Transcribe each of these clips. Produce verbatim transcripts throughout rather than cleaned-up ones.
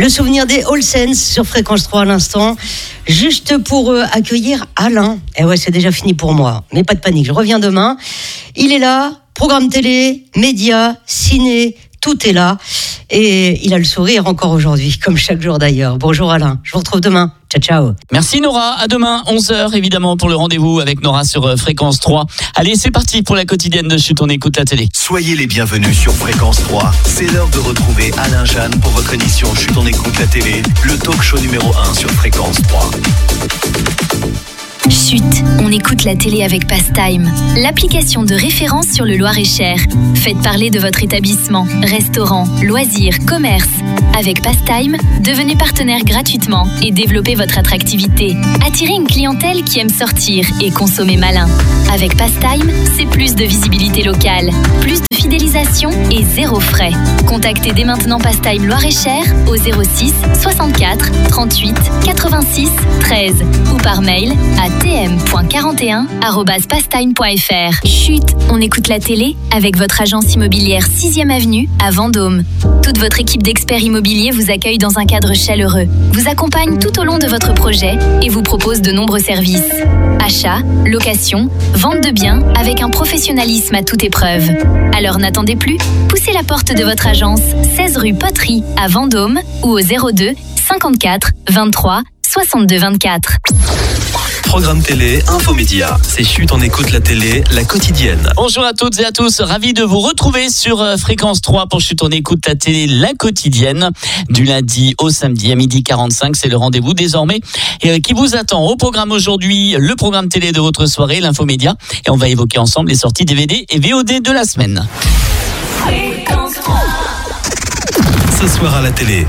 Le souvenir des All Saints sur Fréquence trois à l'instant. Juste pour euh, accueillir Alain. Et ouais, c'est déjà fini pour moi. Mais pas de panique, je reviens demain. Il est là, programme télé, médias, ciné, tout est là. Et il a le sourire encore aujourd'hui, comme chaque jour d'ailleurs. Bonjour Alain, je vous retrouve demain. Ciao, ciao. Merci Nora, à demain, onze heures évidemment pour le rendez-vous avec Nora sur Fréquence trois. Allez, c'est parti pour la quotidienne de Chut, on écoute la télé. Soyez les bienvenus sur Fréquence trois. C'est l'heure de retrouver Alain Jeanne pour votre émission Chut, on écoute la télé, le talk show numéro un sur Fréquence trois. Chut, on écoute la télé avec Pastime, l'application de référence sur le Loir-et-Cher. Faites parler de votre établissement, restaurant, loisirs, commerce. Avec Pastime, devenez partenaire gratuitement et développez votre attractivité. Attirez une clientèle qui aime sortir et consommer malin. Avec Pastime, c'est plus de visibilité locale, plus de fidélisation et zéro frais. Contactez dès maintenant Pastime Loir-et-Cher au zéro six soixante-quatre trente-huit quatre-vingt-six treize ou par mail à t m point quarante et un arobase pastime point f r. Chut, on écoute la télé avec votre agence immobilière sixième avenue à Vendôme. Toute votre équipe d'experts immobiliers vous accueille dans un cadre chaleureux, vous accompagne tout au long de votre projet et vous propose de nombreux services. Achat, location, vente de biens avec un professionnalisme à toute épreuve. Alors n'attendez plus, poussez la porte de votre agence seize rue Poterie à Vendôme ou au zéro deux cinquante-quatre vingt-trois soixante-deux vingt-quatre. Programme télé, infomédia. C'est Chut, on écoute la télé, la quotidienne. Bonjour à toutes et à tous, ravi de vous retrouver sur Fréquence trois pour Chut, on écoute la télé, la quotidienne. Du lundi au samedi à midi quarante-cinq, c'est le rendez-vous désormais et qui vous attend. Au programme aujourd'hui, le programme télé de votre soirée, l'infomédia. Et on va évoquer ensemble les sorties D V D et V O D de la semaine. Fréquence trois. Ce soir à la télé.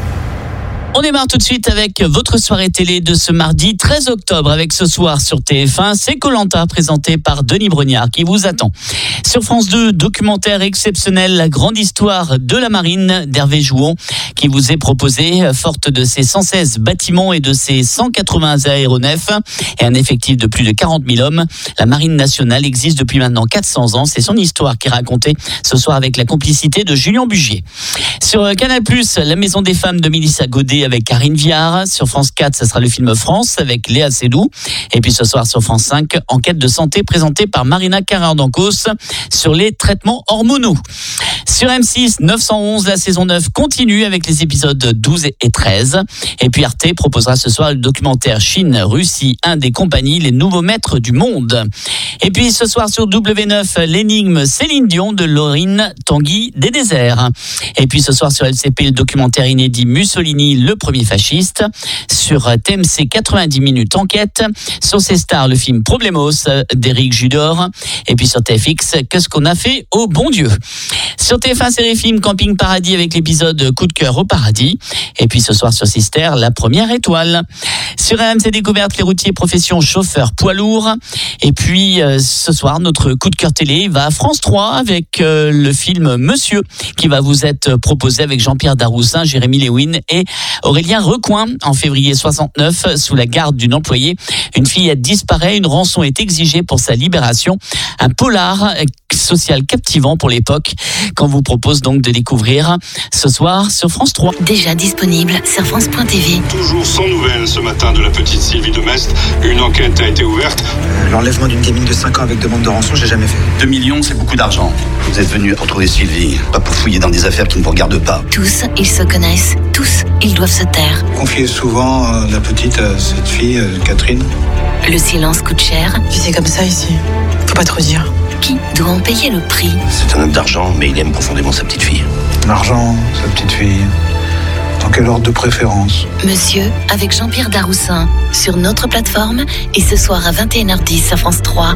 On démarre tout de suite avec votre soirée télé de ce mardi treize octobre avec ce soir sur T F un, c'est Koh-Lanta présenté par Denis Brognard qui vous attend. Sur France deux, documentaire exceptionnel, la grande histoire de la marine d'Hervé Jouon qui vous est proposé, forte de ses cent seize bâtiments et de ses cent quatre-vingts aéronefs et un effectif de plus de quarante mille hommes. La marine nationale existe depuis maintenant quatre cents ans, c'est son histoire qui est racontée ce soir avec la complicité de Julien Bugier. Sur Canal+, la maison des femmes de Mélissa Godet avec Karine Viard. Sur France quatre, ça sera le film France avec Léa Seydoux. Et puis ce soir sur France cinq, enquête de santé présentée par Marina Carrère-Dancos sur les traitements hormonaux. Sur M six, neuf cent onze, la saison neuf continue avec les épisodes douze et treize. Et puis Arte proposera ce soir le documentaire Chine, Russie, Inde et compagnie, les nouveaux maîtres du monde. Et puis ce soir sur W neuf, l'énigme Céline Dion de Laurine Tanguy des Déserts. Et puis ce soir sur L C P, le documentaire inédit Mussolini, le premier fasciste. Sur T M C, quatre-vingt-dix minutes enquête. Sur ces stars, le film Problemos d'Éric Judor. Et puis sur T F X, qu'est-ce qu'on a fait au bon Dieu. Sur T F un, série film Camping Paradis avec l'épisode Coup de cœur au paradis. Et puis ce soir sur Sister, la première étoile. Sur R M C Découverte, les routiers profession chauffeur poids lourd. Et puis euh, ce soir, notre coup de cœur télé va à France trois avec euh, le film Monsieur qui va vous être proposé avec Jean-Pierre Daroussin, Jérémy Lewin et Aurélien Recoin. En février soixante-neuf, sous la garde d'une employée, une fillette disparaît, une rançon est exigée pour sa libération. Un polar social captivant pour l'époque qu'on vous propose donc de découvrir ce soir sur France trois. Déjà disponible sur France point T V. Toujours sans nouvelles ce matin de la petite Sylvie de Mest. Une enquête a été ouverte. Euh, L'enlèvement d'une gamine de cinq ans avec demande de rançon, j'ai jamais fait. deux millions, c'est beaucoup d'argent. Vous êtes venu pour trouver Sylvie, pas pour fouiller dans des affaires qui ne vous regardent pas. Tous, ils se connaissent. Tous, ils doivent se taire. Confiez souvent euh, la petite à cette fille, euh, Catherine. Le silence coûte cher. Puis c'est comme ça ici. Faut pas trop dire. Qui doit en payer le prix? C'est un homme d'argent, mais il aime profondément sa petite fille. L'argent, sa petite fille. Dans quel ordre de préférence? Monsieur, avec Jean-Pierre Daroussin, sur notre plateforme et ce soir à vingt et une heures dix sur France trois.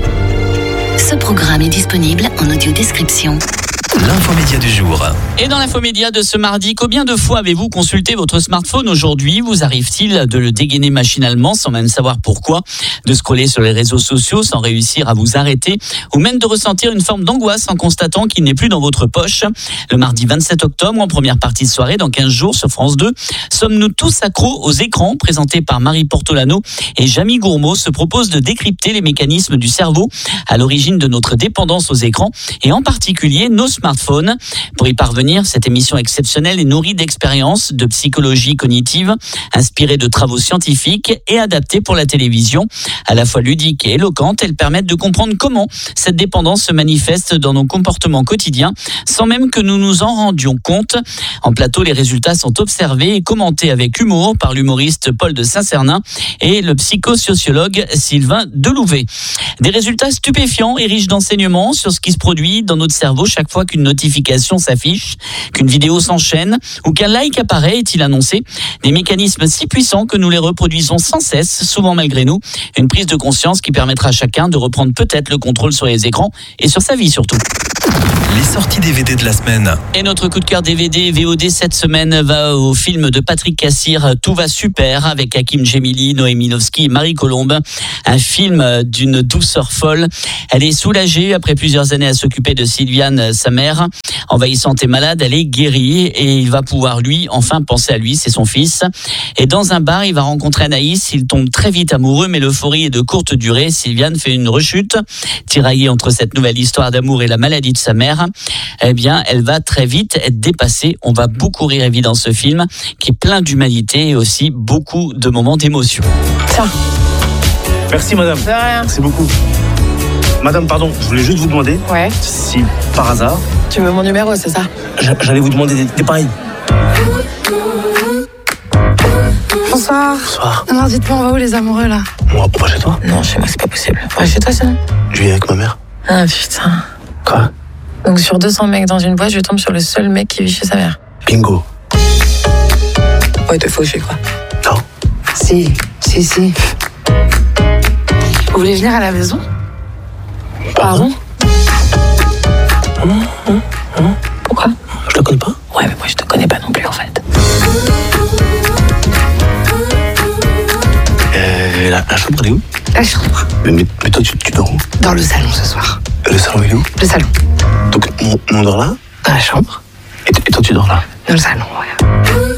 Ce programme est disponible en audio description. L'infomédia du jour. Et dans l'infomédia de ce mardi, combien de fois avez-vous consulté votre smartphone aujourd'hui? Vous arrive-t-il de le dégainer machinalement sans même savoir pourquoi, de scroller sur les réseaux sociaux sans réussir à vous arrêter, ou même de ressentir une forme d'angoisse en constatant qu'il n'est plus dans votre poche? Le mardi vingt-sept octobre, en première partie de soirée, dans quinze jours sur France deux, sommes-nous tous accros aux écrans? Présenté par Marie Portolano et Jamie Gourmaud, se propose de décrypter les mécanismes du cerveau à l'origine de notre dépendance aux écrans et en particulier nos smartphones smartphone. Pour y parvenir, cette émission exceptionnelle est nourrie d'expériences de psychologie cognitive, inspirée de travaux scientifiques et adaptée pour la télévision. À la fois ludique et éloquente, elles permettent de comprendre comment cette dépendance se manifeste dans nos comportements quotidiens, sans même que nous nous en rendions compte. En plateau, les résultats sont observés et commentés avec humour par l'humoriste Paul de Saint-Cernin et le psychosociologue Sylvain Delouvet. Des résultats stupéfiants et riches d'enseignements sur ce qui se produit dans notre cerveau chaque fois qu'une notification s'affiche, qu'une vidéo s'enchaîne ou qu'un like apparaît, est-il annoncé. Des mécanismes si puissants que nous les reproduisons sans cesse, souvent malgré nous. Une prise de conscience qui permettra à chacun de reprendre peut-être le contrôle sur les écrans et sur sa vie surtout. Les sorties D V D de la semaine. Et notre coup de cœur D V D V O D cette semaine va au film de Patrick Cassir, Tout va super, avec Hakim Djemili, Noémie Lovski et Marie Colombe. Un film d'une douceur folle. Elle est soulagée après plusieurs années à s'occuper de Sylviane, sa mère. Envahissante et malade, elle est guérie et il va pouvoir lui, enfin penser à lui, c'est son fils. Et dans un bar, il va rencontrer Anaïs. Il tombe très vite amoureux, mais l'euphorie est de courte durée. Sylviane fait une rechute. Tiraillée entre cette nouvelle histoire d'amour et la maladie de sa mère, eh bien, elle va très vite être dépassée. On va beaucoup rire évidemment dans ce film qui est plein d'humanité et aussi beaucoup de moments d'émotion. Tiens. Merci madame. De rien. Merci beaucoup. Madame, pardon, je voulais juste vous demander Ouais. si par hasard, Tu veux mon numéro, c'est ça? j'allais vous demander des, des pareils. Bonsoir. Bonsoir. Non, dites-moi, on va où les amoureux là? On va on va chez toi? Non, chez moi, c'est pas possible. Ouais, chez toi, sinon? Je vis avec ma mère. Ah putain. Quoi? Donc sur deux cents mecs dans une boîte, je tombe sur le seul mec qui vit chez sa mère. Bingo. Ouais, t'es fauché quoi. Non. Si, si, si. Vous voulez venir à la maison? Pardon? Hum, hum, hum. Pourquoi? Je la connais pas? Ouais, mais moi je te connais pas non plus en fait. Euh, la, la chambre, elle est où? La chambre. Mais, mais, mais toi, tu, tu dors où? Dans le salon ce soir. Le salon, il est où? Le salon. Donc, on, on dort là? Dans la chambre. Et, et toi, tu dors là? Dans le salon, ouais.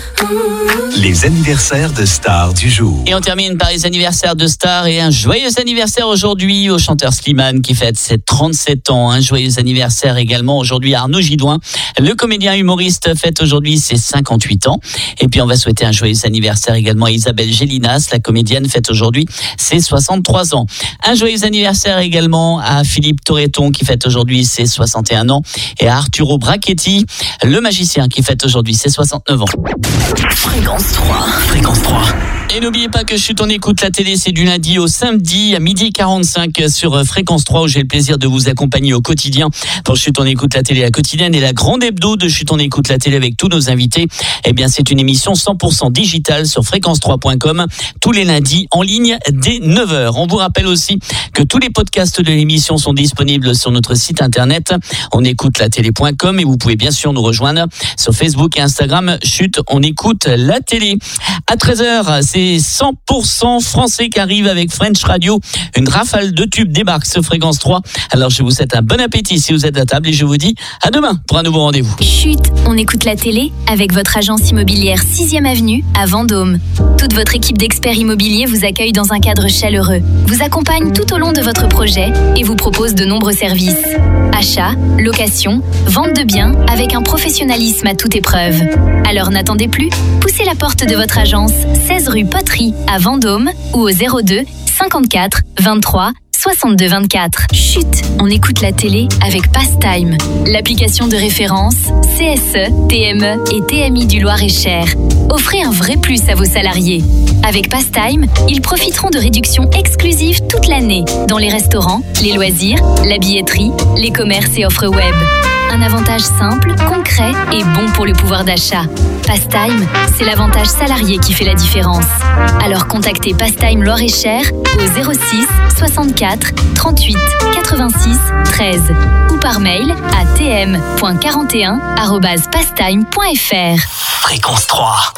Les anniversaires de stars du jour. Et on termine par les anniversaires de stars et un joyeux anniversaire aujourd'hui au chanteur Slimane qui fête ses trente-sept ans. Un joyeux anniversaire également aujourd'hui à Arnaud Gidouin. Le comédien humoriste fête aujourd'hui ses cinquante-huit ans. Et puis on va souhaiter un joyeux anniversaire également à Isabelle Gélinas. La comédienne fête aujourd'hui ses soixante-trois ans. Un joyeux anniversaire également à Philippe Torreton qui fête aujourd'hui ses soixante et un ans. Et à Arturo Brachetti, le magicien qui fête aujourd'hui ses soixante-neuf ans. Fréquence trois. Fréquence trois. Et n'oubliez pas que Chut, on écoute la télé, c'est du lundi au samedi à midi quarante-cinq sur Fréquence trois où j'ai le plaisir de vous accompagner au quotidien pour Chut, on écoute la télé, la quotidienne et la grande hebdo de Chut, on écoute la télé avec tous nos invités. Eh bien, c'est une émission cent pour cent digitale sur fréquence trois point com tous les lundis en ligne dès neuf heures. On vous rappelle aussi que tous les podcasts de l'émission sont disponibles sur notre site internet on écoute la télé point com et vous pouvez bien sûr nous rejoindre sur Facebook et Instagram Chut, on écoute la télé. À treize heures, c'est cent pour cent français qui arrive avec French Radio. Une rafale de tubes débarque sur Fréquence trois. Alors je vous souhaite un bon appétit si vous êtes à table et je vous dis à demain pour un nouveau rendez-vous. Chut, on écoute la télé avec votre agence immobilière sixième avenue à Vendôme. Toute votre équipe d'experts immobiliers vous accueille dans un cadre chaleureux, vous accompagne tout au long de votre projet et vous propose de nombreux services. Achat, location, vente de biens avec un professionnalisme à toute épreuve. Alors n'attendez plus, poussez la porte de votre agence seize rue Poterie à Vendôme ou au zéro deux cinquante-quatre vingt-trois soixante-deux vingt-quatre. Chut, on écoute la télé avec Pastime, l'application de référence C S E, T M E et T M I du Loir-et-Cher. Offrez un vrai plus à vos salariés. Avec Pastime, ils profiteront de réductions exclusives toute l'année dans les restaurants, les loisirs, la billetterie, les commerces et offres web. Un avantage simple, concret et bon pour le pouvoir d'achat. Pastime, c'est l'avantage salarié qui fait la différence. Alors contactez Pastime Loir-et-Cher au zéro six soixante-quatre trente-huit quatre-vingt-six treize ou par mail à t m point quarante et un arobase pastime point f r. Fréquence trois.